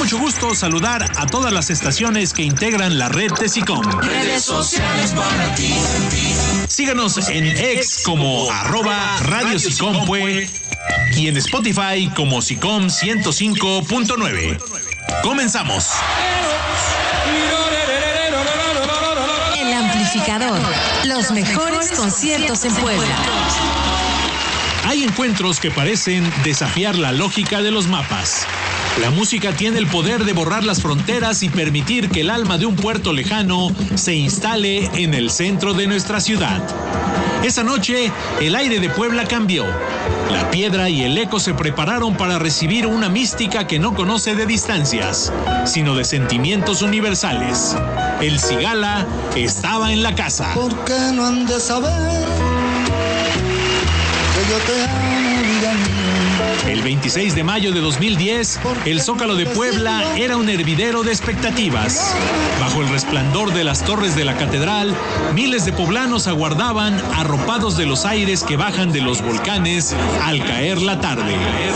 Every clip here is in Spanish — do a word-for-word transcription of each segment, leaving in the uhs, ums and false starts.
mucho gusto saludar a todas las estaciones que integran la red de SICOM. Redes sociales para ti. Síganos en X como arroba Radio SICOMPUE y en Spotify como SICOM ciento cinco punto nueve. Comenzamos. El Amplificador. Los mejores conciertos en Puebla. Hay encuentros que parecen desafiar la lógica de los mapas. La música tiene el poder de borrar las fronteras y permitir que el alma de un puerto lejano se instale en el centro de nuestra ciudad. Esa noche, el aire de Puebla cambió. La piedra y el eco se prepararon para recibir una mística que no conoce de distancias, sino de sentimientos universales. El Cigala estaba en la casa. ¿Por qué no han de saber que yo te amo, vida mía? El veintiséis de mayo de dos mil diez, el Zócalo de Puebla era un hervidero de expectativas. Bajo el resplandor de las torres de la catedral, miles de poblanos aguardaban arropados de los aires que bajan de los volcanes al caer la tarde.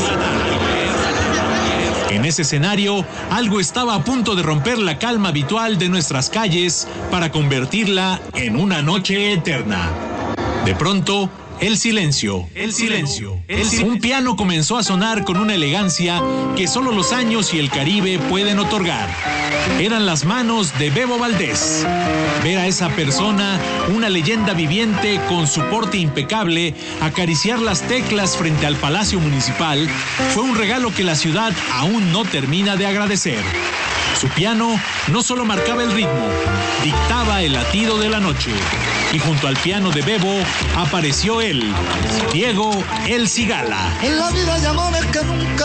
En ese escenario, algo estaba a punto de romper la calma habitual de nuestras calles para convertirla en una noche eterna. De pronto, El silencio, el silencio, el silencio. Un piano comenzó a sonar con una elegancia que solo los años y el Caribe pueden otorgar. Eran las manos de Bebo Valdés. Ver a esa persona, una leyenda viviente con su porte impecable, acariciar las teclas frente al Palacio Municipal, fue un regalo que la ciudad aún no termina de agradecer. Su piano no solo marcaba el ritmo, dictaba el latido de la noche. Y junto al piano de Bebo apareció él, Diego El Cigala. En la vida hay amores que nunca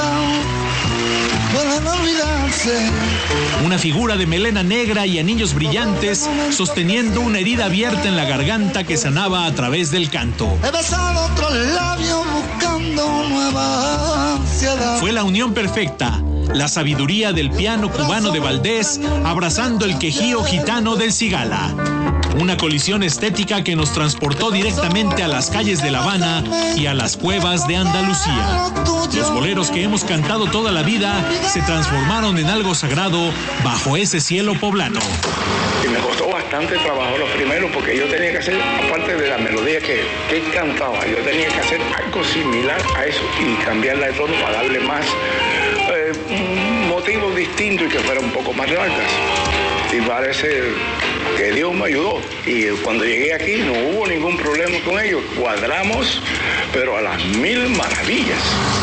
pueden olvidarse. Una figura de melena negra y anillos brillantes sosteniendo una herida abierta en la garganta que sanaba a través del canto. He besado otros labios buscando nueva ansiedad. Fue la unión perfecta. La sabiduría del piano cubano de Valdés abrazando el quejío gitano del Cigala. Una colisión estética que nos transportó directamente a las calles de La Habana y a las cuevas de Andalucía. Los boleros que hemos cantado toda la vida se transformaron en algo sagrado bajo ese cielo poblano. Y me costó bastante trabajo lo primero porque yo tenía que hacer, aparte de la melodía que, que cantaba, yo tenía que hacer algo similar a eso y cambiarla de tono para darle más eh, un motivo distinto y que fuera un poco más largas. Y parece que Dios me ayudó. Y cuando llegué aquí no hubo ningún problema con ellos. Cuadramos, pero a las mil maravillas.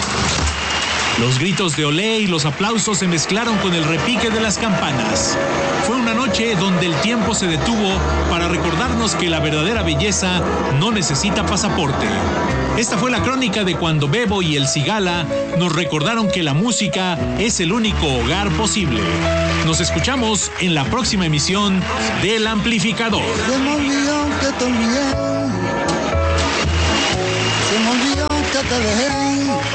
Los gritos de olé y los aplausos se mezclaron con el repique de las campanas. Fue una noche donde el tiempo se detuvo para recordarnos que la verdadera belleza no necesita pasaporte. Esta fue la crónica de cuando Bebo y el Cigala nos recordaron que la música es el único hogar posible. Nos escuchamos en la próxima emisión del Amplificador. Se me olvidó que te olvidé. Se me olvidó que te dejé.